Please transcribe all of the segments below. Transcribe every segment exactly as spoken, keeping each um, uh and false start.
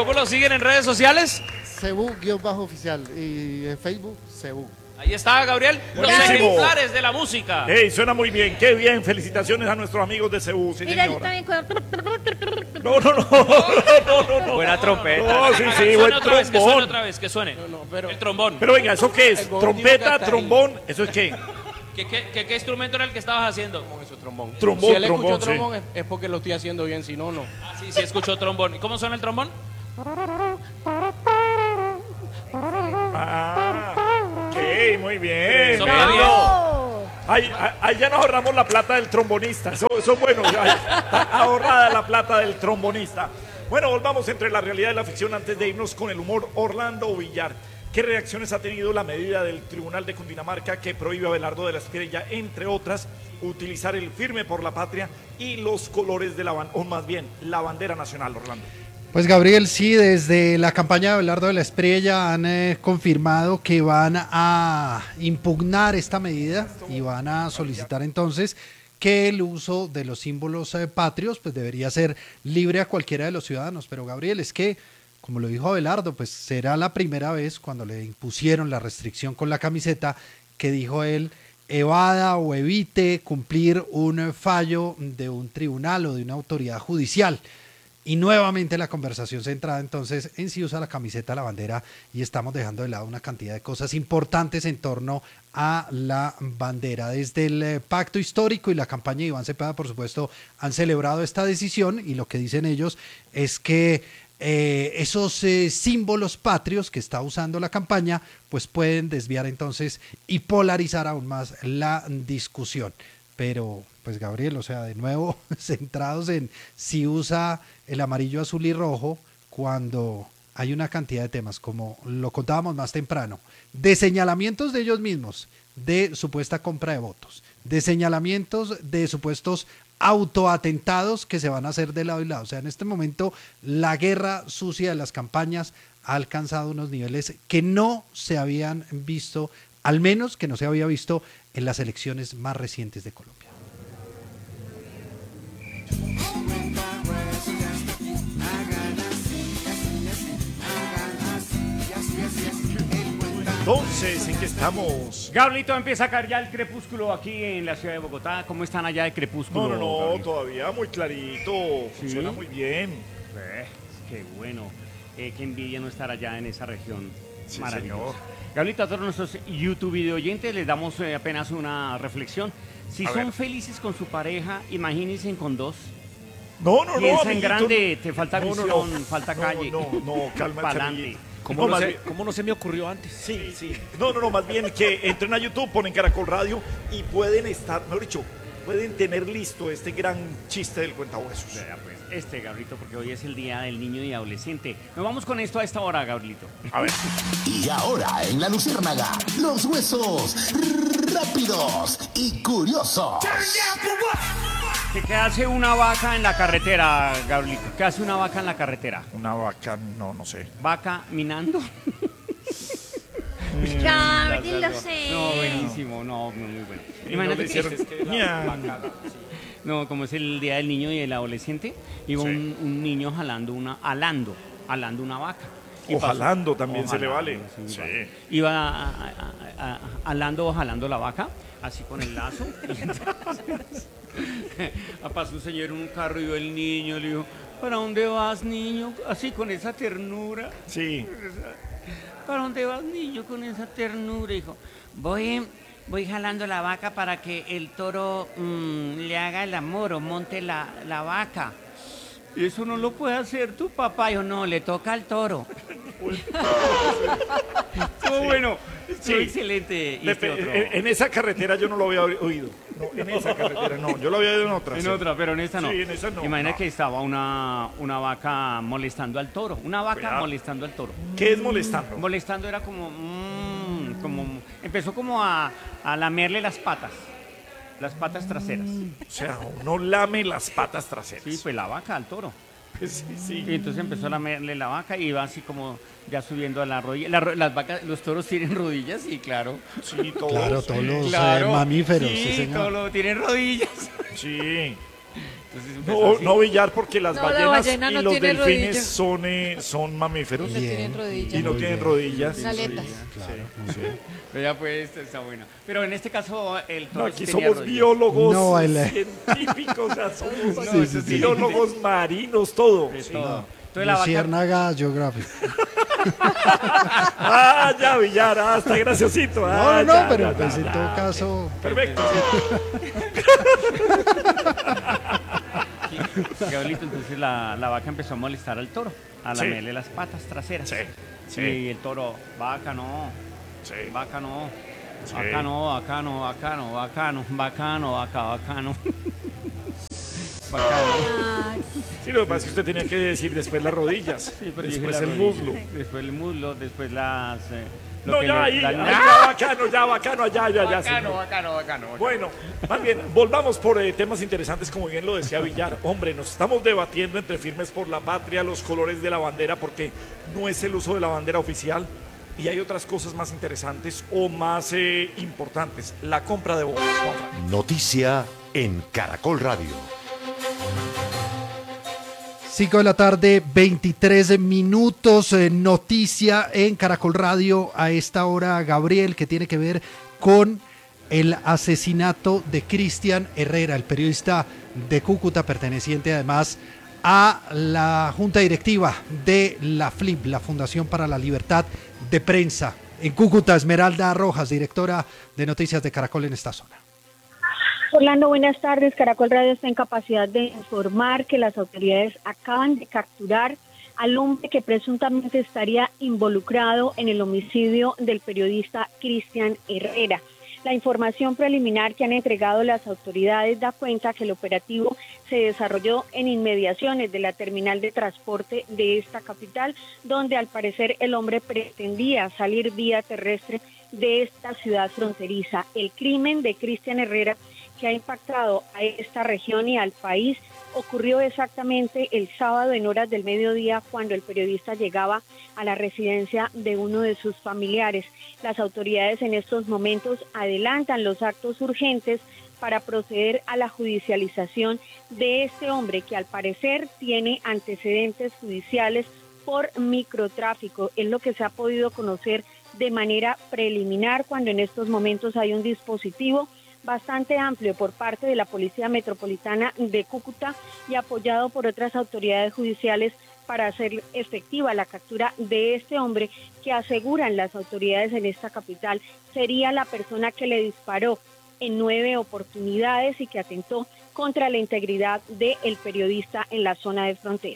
¿Cómo lo siguen en redes sociales? Cebú-oficial y en Facebook, Cebú. Ahí está, Gabriel. Los Buenísimo. ejemplares de la música. Hey, suena muy bien, qué bien. Felicitaciones a nuestros amigos de Cebú, sí, Mira, yo señora. también cuando... No, no, no, no, no, no. Buena trompeta. No, sí, sí, Que buen suene otra vez, que suene trombón. otra vez, que suene. No, no, pero- El trombón. Pero venga, ¿eso qué es? El gordito ¿Trompeta, que está ahí. trombón? ¿Eso es qué? ¿Qué, qué, qué, qué instrumento era el que estabas haciendo? Con eso, trombón. Trombón, Si él trombón, escuchó sí. trombón es, es porque lo estoy haciendo bien, si no, no. Ah, sí, sí, escuchó trombón. ¿Y cómo suena el trombón? Ah, ok, muy bien. Eso Venga. está bien. Ahí, ahí- ahí ya nos ahorramos la plata del trombonista. Eso, eso es bueno. Ya está ahorrada la plata del trombonista. Bueno, volvamos entre la realidad y la ficción antes de irnos con el humor. Orlando Villar. ¿Qué reacciones ha tenido la medida del Tribunal de Cundinamarca que prohíbe a Abelardo de la Espriella, entre otras, utilizar el firme por la patria y los colores de la bandera, o más bien, la bandera nacional, Orlando? Pues Gabriel, sí, desde la campaña de Abelardo de la Espriella han eh, confirmado que van a impugnar esta medida y van a solicitar entonces que el uso de los símbolos eh, patrios pues debería ser libre a cualquiera de los ciudadanos. Pero Gabriel, es que, como lo dijo Abelardo, pues será la primera vez cuando le impusieron la restricción con la camiseta que dijo él evada o evite cumplir un fallo de un tribunal o de una autoridad judicial. Y nuevamente la conversación centrada entonces en si usa la camiseta, la bandera, y estamos dejando de lado una cantidad de cosas importantes en torno a la bandera. Desde el eh, pacto histórico y la campaña de Iván Cepeda, por supuesto, han celebrado esta decisión y lo que dicen ellos es que eh, esos eh, símbolos patrios que está usando la campaña pues pueden desviar entonces y polarizar aún más la discusión. Pero, pues Gabriel, o sea, de nuevo centrados en si usa el amarillo, azul y rojo cuando hay una cantidad de temas, como lo contábamos más temprano, de señalamientos de ellos mismos, de supuesta compra de votos, de señalamientos de supuestos autoatentados que se van a hacer de lado y lado. O sea, en este momento la guerra sucia de las campañas ha alcanzado unos niveles que no se habían visto, al menos que no se había visto en las elecciones más recientes de Colombia. Entonces, ¿en qué estamos? Gablito, empieza a caer ya el crepúsculo aquí en la ciudad de Bogotá. ¿Cómo están allá de crepúsculo? No, no, no, Gablito? todavía muy clarito. ¿Sí? Funciona muy bien. Eh, qué bueno. Eh, qué envidia no estar allá en esa región. Sí, Maravilloso. señor. Gablito, a todos nuestros YouTube video oyentes les damos eh, apenas una reflexión. Si A son ver. felices con su pareja, imagínense con dos. No, no, no. Piensa en amiguito. grande, te falta No, no, visión, no. falta No, calle. No, no, cálmate, Pa'lante. amiguito. ¿Cómo, No, no más se, bien- ¿Cómo no se me ocurrió antes? Sí, sí. No, no, no, más bien que entren a YouTube, ponen Caracol Radio y pueden estar, mejor dicho, pueden tener listo este gran chiste del cuentahuesos. Vea, pues, este, Gabrielito, porque hoy es el día del niño y adolescente. Nos vamos con esto a esta hora, Gabrielito. A ver. Y ahora en La Luciérnaga, los huesos rápidos y curiosos. ¿Qué hace una vaca en la carretera, Gabrielito? ¿Qué hace una vaca en la carretera? Una vaca, no, no sé. ¿Vaca minando? Gabriel, lo sé. No, buenísimo, no, muy muy bueno. Y no Imagínate le que hicieron- Ña. no, como es el día del niño y el adolescente, iba Sí. un, un niño jalando una, alando, alando una vaca. Y O pasó- jalando también se le jalando, vale. sí, Sí. vale. Iba a- a- a- a- alando o jalando la vaca, así con el lazo. Y entonces, pasó un señor en un carro y vio el niño, le dijo, ¿para dónde vas, niño? Así con esa ternura. Sí. ¿Para dónde vas, niño, con esa ternura, hijo? Voy, voy jalando la vaca para que el toro mm, le haga el amor o monte la, la vaca. Eso no lo puede hacer tu papá. Yo no, le toca al toro. Estuvo bueno, estuvo Sí. excelente. Y Pepe, este otro. en, en esa carretera yo no lo había oído. No, en esa carretera no. Yo lo había oído en otra. En sí. otra, pero en esta no. Sí, en esa no. Imagina No. que estaba una, una vaca molestando al toro. Una vaca Cuidado. molestando al toro. ¿Qué es molestando? Molestando era como, mm, como empezó como a, a lamerle las patas, las patas traseras. O sea, uno lame las patas traseras. Sí, pues la vaca al toro. Sí, sí. Y entonces empezó a lamerle la vaca y iba así como ya subiendo a la rodilla. La ro- las vacas, los toros tienen rodillas, sí, claro. Sí, todos. Claro, sí. todos los eh, Claro. mamíferos, sí, sí, señor. todos lo- tienen rodillas. Sí. Entonces empezó No, así. no Villar, porque las No, la ballenas ballena y no los tiene delfines rodilla. son, eh, son mamíferos No tienen rodillas. y no Muy tienen bien. rodillas. Son aletas. Sí, sí. Pero ya pues, está bueno. Pero en este caso el No, toro aquí sí tenía somos rodillas. biólogos, No, el- científicos, o sea, somos Sí, sí, sí. biólogos marinos, todo. De Sí. todo. Entonces la vaca, Luciérnaga Geographic. Ah, ya, Villar, ah, está graciosito. No, Ah, no, no, ya, pero ya, pues ya, en ya. todo caso. Perfecto. Gabrielito, entonces la, la vaca empezó a molestar al toro, a Sí. lamerle las patas traseras. Sí, sí. Y el toro, vaca no, Sí. vaca no, Sí. vaca no, vaca no, vaca no, vaca no, vaca no, vaca, vaca no. Vaca no. Ay, Sí, lo que pasa es que usted tenía que decir después las rodillas, Sí, pero dije después la el rodilla. muslo. Después el muslo, después las... eh, lo No, que ya le- ahí, la- ahí, ¡Ah! ya bacano, ya bacano, ya, ya, ya. Bacano, señor. bacano, bacano. Bueno, más bien, volvamos por eh, temas interesantes, como bien lo decía Villar. Hombre, nos estamos debatiendo entre Firmes por la Patria, los colores de la bandera, porque no es el uso de la bandera oficial. Y hay otras cosas más interesantes o más eh, importantes. La compra de votos. Juanfran. Noticia en Caracol Radio. cinco de la tarde, veintitrés minutos. eh, noticia en Caracol Radio a esta hora, Gabriel, que tiene que ver con el asesinato de Cristian Herrera, el periodista de Cúcuta, perteneciente además a la junta directiva de la F L I P, la Fundación para la Libertad de Prensa. En Cúcuta, Esmeralda Rojas, directora de Noticias de Caracol en esta zona. Orlando, buenas tardes. Caracol Radio está en capacidad de informar que las autoridades acaban de capturar al hombre que presuntamente estaría involucrado en el homicidio del periodista Cristian Herrera. La información preliminar que han entregado las autoridades da cuenta que el operativo se desarrolló en inmediaciones de la terminal de transporte de esta capital, donde al parecer el hombre pretendía salir vía terrestre de esta ciudad fronteriza. El crimen de Cristian Herrera, que ha impactado a esta región y al país, ocurrió exactamente el sábado en horas del mediodía, cuando el periodista llegaba a la residencia de uno de sus familiares. Las autoridades en estos momentos adelantan los actos urgentes para proceder a la judicialización de este hombre, que al parecer tiene antecedentes judiciales por microtráfico. Es lo que se ha podido conocer de manera preliminar, cuando en estos momentos hay un dispositivo bastante amplio por parte de la Policía Metropolitana de Cúcuta y apoyado por otras autoridades judiciales para hacer efectiva la captura de este hombre, que aseguran las autoridades en esta capital sería la persona que le disparó en nueve oportunidades y que atentó contra la integridad del periodista en la zona de frontera.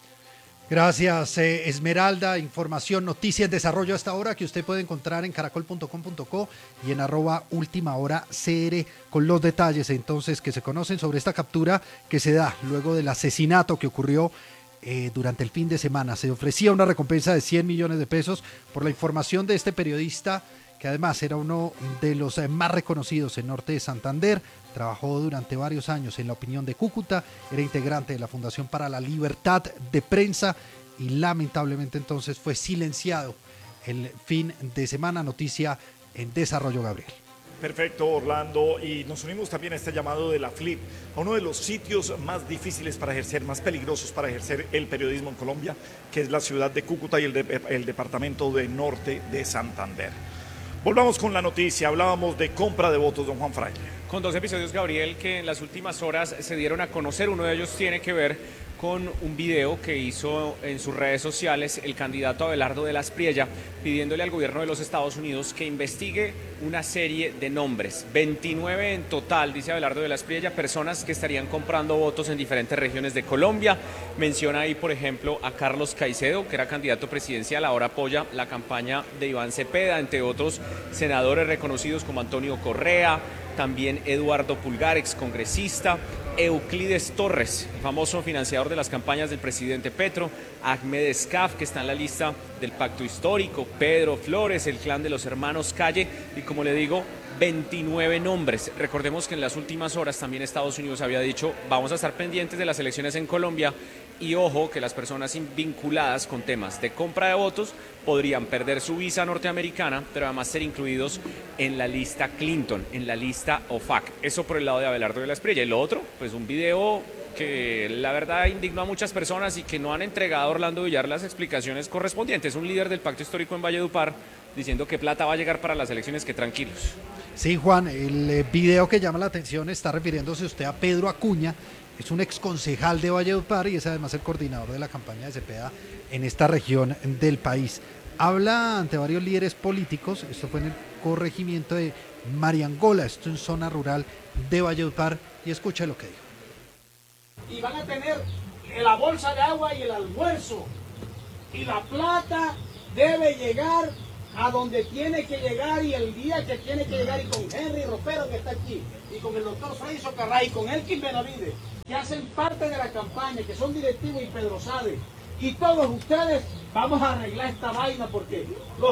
Gracias, eh, Esmeralda. Información, noticia en desarrollo hasta ahora que usted puede encontrar en caracol punto com punto co y en arroba última hora C R, con los detalles entonces que se conocen sobre esta captura que se da luego del asesinato que ocurrió eh, durante el fin de semana. Se ofrecía una recompensa de cien millones de pesos por la información de este periodista, que además era uno de los eh, más reconocidos en Norte de Santander. Trabajó durante varios años en La Opinión de Cúcuta, era integrante de la Fundación para la Libertad de Prensa y lamentablemente entonces fue silenciado el fin de semana. Noticia en desarrollo, Gabriel. Perfecto, Orlando. Y nos unimos también a este llamado de la F L I P, a uno de los sitios más difíciles para ejercer, más peligrosos para ejercer el periodismo en Colombia, que es la ciudad de Cúcuta y el, de, el departamento de Norte de Santander. Volvamos con la noticia. Hablábamos de compra de votos, don Juan Fraile. Con dos episodios, Gabriel, que en las últimas horas se dieron a conocer. Uno de ellos tiene que ver con un video que hizo en sus redes sociales el candidato Abelardo de la Espriella, pidiéndole al gobierno de los Estados Unidos que investigue una serie de nombres, veintinueve en total, dice Abelardo de la Espriella, personas que estarían comprando votos en diferentes regiones de Colombia. Menciona ahí, por ejemplo, a Carlos Caicedo, que era candidato presidencial, ahora apoya la campaña de Iván Cepeda, entre otros senadores reconocidos como Antonio Correa, también Eduardo Pulgar, excongresista, Euclides Torres, famoso financiador de las campañas del presidente Petro, Ahmed Escaf, que está en la lista del Pacto Histórico, Pedro Flores, el clan de los hermanos Calle, y como le digo, veintinueve nombres. Recordemos que en las últimas horas también Estados Unidos había dicho, vamos a estar pendientes de las elecciones en Colombia y ojo que las personas vinculadas con temas de compra de votos podrían perder su visa norteamericana, pero además ser incluidos en la lista Clinton, en la lista O F A C. Eso por el lado de Abelardo de la Espriella. Y lo otro, pues un video que la verdad indignó a muchas personas y que no han entregado a Orlando Villar las explicaciones correspondientes. Un líder del Pacto Histórico en Valledupar diciendo que plata va a llegar para las elecciones, que tranquilos. Sí, Juan, el eh, video que llama la atención está refiriéndose usted a Pedro Acuña, es un exconcejal de Valledupar y es además el coordinador de la campaña de Cepeda en esta región del país. Habla ante varios líderes políticos, esto fue en el corregimiento de Mariangola, esto en zona rural de Valledupar, y escuche lo que dijo. Y van a tener la bolsa de agua y el almuerzo, y la plata debe llegar a donde tiene que llegar y el día que tiene que llegar, y con Henry Ropero que está aquí, y con el doctor Freddy Socarrá, y con Elkin Benavides, que hacen parte de la campaña, que son directivos, y Pedro Sade, y todos ustedes, vamos a arreglar esta vaina porque... Los...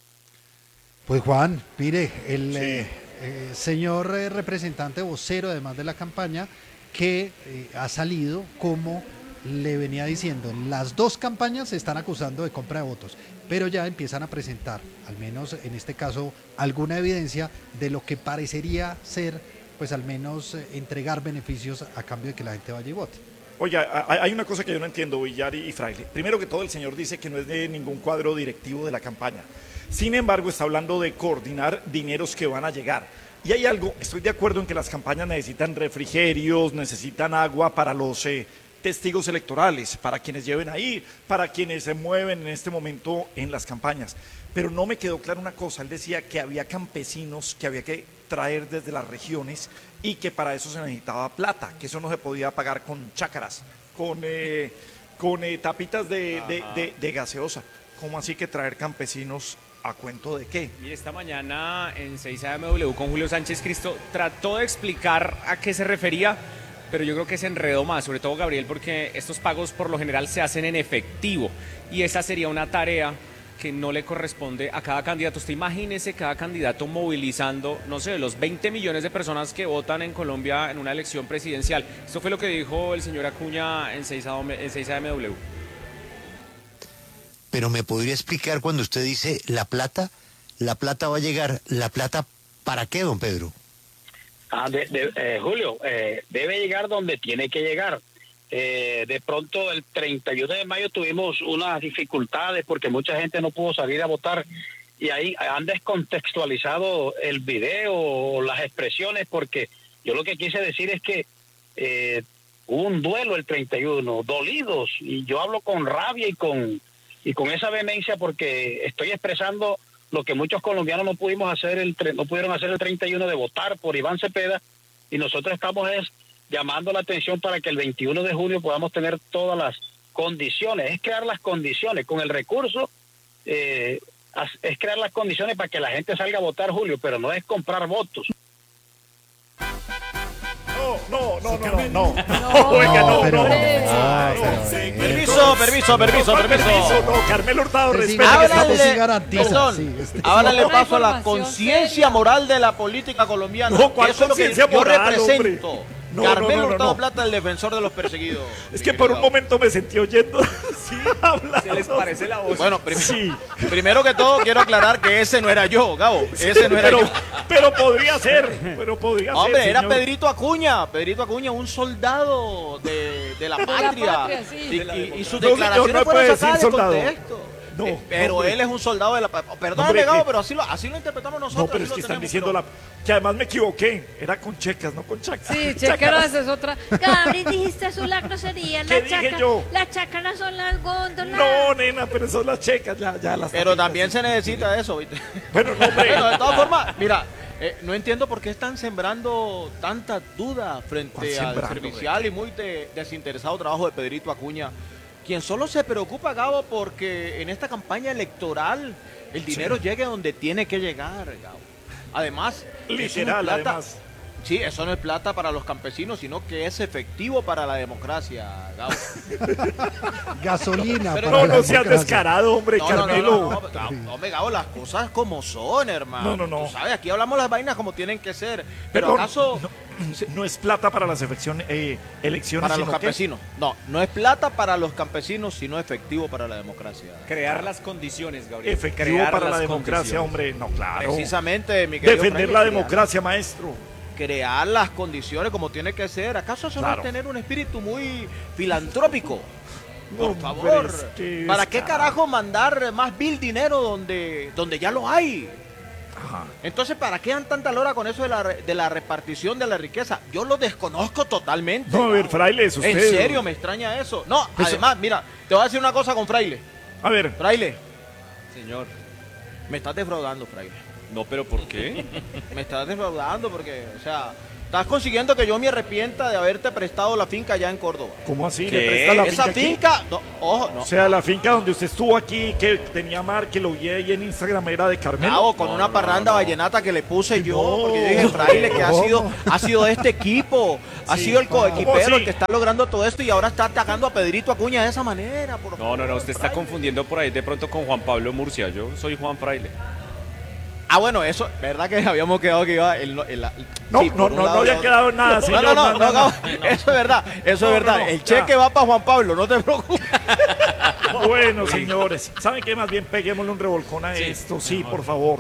Pues Juan, mire, el sí. eh, eh, señor eh, representante vocero, además de la campaña, que eh, ha salido como le venía diciendo, las dos campañas se están acusando de compra de votos, pero ya empiezan a presentar, al menos en este caso, alguna evidencia de lo que parecería ser, pues al menos eh, entregar beneficios a cambio de que la gente vaya y vote. Oiga, hay una cosa que yo no entiendo, Villar y Fraile. Primero que todo, el señor dice que no es de ningún cuadro directivo de la campaña. Sin embargo, está hablando de coordinar dineros que van a llegar. Y hay algo, estoy de acuerdo en que las campañas necesitan refrigerios, necesitan agua para los eh, testigos electorales, para quienes lleven ahí, para quienes se mueven en este momento en las campañas. Pero no me quedó claro una cosa, él decía que había campesinos que había que traer desde las regiones y que para eso se necesitaba plata, que eso no se podía pagar con chácaras, con, eh, con eh, tapitas de, de, de, de gaseosa. ¿Cómo así que traer campesinos a cuento de qué? Y esta mañana en seis A M W con Julio Sánchez Cristo trató de explicar a qué se refería, pero yo creo que se enredó más, sobre todo Gabriel, porque estos pagos por lo general se hacen en efectivo y esa sería una tarea que no le corresponde a cada candidato. Usted imagínese cada candidato movilizando, no sé, los veinte millones de personas que votan en Colombia en una elección presidencial. Esto fue lo que dijo el señor Acuña en seis A M W. Pero me podría explicar cuando usted dice la plata, la plata va a llegar, la plata ¿para qué, don Pedro? Ah, de, de, eh, Julio, eh, debe llegar donde tiene que llegar. Eh, de pronto el treinta y uno de mayo tuvimos unas dificultades porque mucha gente no pudo salir a votar y ahí han descontextualizado el video o las expresiones, porque yo lo que quise decir es que eh, hubo un duelo el treinta y uno, dolidos, y yo hablo con rabia y con y con esa vehemencia porque estoy expresando lo que muchos colombianos no pudimos hacer el no pudieron hacer el treinta y uno, de votar por Iván Cepeda, y nosotros estamos es llamando la atención para que el veintiuno de junio podamos tener todas las condiciones, es crear las condiciones con el recurso, eh, es crear las condiciones para que la gente salga a votar, Julio, pero no es comprar votos. No, no, no, no, no, no, oiga, no, no. Permiso, permiso, permiso, permiso. No, Carmelo Hurtado, respete. Háblale paso a la conciencia moral de la política colombiana. No, ¿cuál conciencia moral, yo represento? No, Carmelo no, no, Hurtado no. Plata, el defensor de los perseguidos. Es que por un momento me sentí oyendo. Sí, hablando. ¿Se les parece la voz? Bueno, prim sí. primero que todo quiero aclarar que ese no era yo, Gabo. Ese Sí, no era pero, yo. Pero podría ser, pero podría Hombre, ser, era señor. Pedrito Acuña, Pedrito Acuña, un soldado de, de la patria. patria, sí. y, De la y, y sus No, señor, declaraciones no puede fueron sacadas de decir soldado. contexto. No, Eh, pero hombre. él es un soldado de la patria. Perdóname, Hombre, Gabo, que- pero así lo, así lo interpretamos nosotros. No, pero es así que lo están tenemos, diciendo pero- la... Que además me equivoqué. Era con checas, no con chacas. Sí, Chácaras. chequeras es otra. Gabriel, dijiste eso, la grosería. ¿Qué La dije chaca- yo? Las chácaras son las góndolas. No, nena, pero son las checas, ya, ya las Pero tapitas, también sí. se necesita eso, ¿viste? Bueno, no, hombre. Bueno, de todas formas, mira, eh, no entiendo por qué están sembrando tanta duda frente ¿Cuál al sembrando, servicial y muy de- desinteresado trabajo de Pedrito Acuña, quien solo se preocupa, Gabo, porque en esta campaña electoral el dinero Sí. llegue a donde tiene que llegar, Gabo. Además, es una Literal, plata- además. Sí, eso no es plata para los campesinos, sino que es efectivo para la democracia, Gabo. Gasolina. Pero para no, la no seas democracia. descarado, hombre, No, no, no, Carmelo. no, no, no, no, hombre, Gabo, las cosas como son, hermano. No, no, no. Tú sabes, aquí hablamos las vainas como tienen que ser. Pero Perdón, ¿acaso no, no es plata para las elecciones, eh, elecciones para los sino que- campesinos? No, no es plata para los campesinos, sino efectivo para la democracia. Crear las condiciones, Gabriel. efectivo Crear para la las democracia, condiciones. hombre. No, claro. Precisamente, mi querido Defender Fraile, la crear- democracia, maestro. Crear las condiciones como tiene que ser. ¿Acaso eso no Claro. es tener un espíritu muy filantrópico? Por Hombre, favor. es que ¿Para es qué carajo. carajo mandar más vil dinero donde, donde ya lo hay? Ajá. Entonces, ¿para qué dan tanta lora con eso de la, re- de la repartición de la riqueza? Yo lo desconozco totalmente. No, a ver, Fraile, es usted. En serio, me extraña eso. No, Eso- además, mira, te voy a decir una cosa con Fraile. A ver, Fraile, Señor. me estás defraudando, Fraile. No, pero ¿por qué? Me estás defraudando porque, o sea, estás consiguiendo que yo me arrepienta de haberte prestado la finca allá en Córdoba. ¿cómo así? ¿Qué? ¿Le presta la Esa finca aquí? finca, no, ojo, no. O sea, la finca donde usted estuvo aquí, que tenía mar, que lo vi ahí en Instagram, era de Carmelo. Bravo, con No, una no, parranda no. vallenata que le puse yo, No. porque yo dije, Fraile, que ha ¿Cómo? sido, ha sido de este equipo, ha Sí, sido el ¿cómo coequipero así? el que está logrando todo esto y ahora está atacando a Pedrito Acuña de esa manera. Por No, favor, no, no, usted está Fraile. confundiendo por ahí de pronto con Juan Pablo Murcia. Yo soy Juan Fraile. Ah, bueno, eso, ¿verdad que habíamos quedado que iba el... el- el- No, sí, no, por un no, no lado, había no. quedado nada, No, señor. no, no, no, no, no, Gabo, eso es verdad, eso No, es verdad. no, no, el ya. cheque va para Juan Pablo, no te preocupes. Bueno, señores, ¿saben qué? Más bien peguémosle un revolcón a esto, sí, por favor.